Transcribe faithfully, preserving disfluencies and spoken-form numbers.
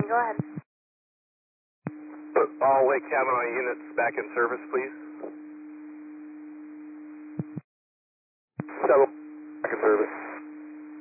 Go ahead. All Lake Kavanaugh units back in service, please. Several back in service.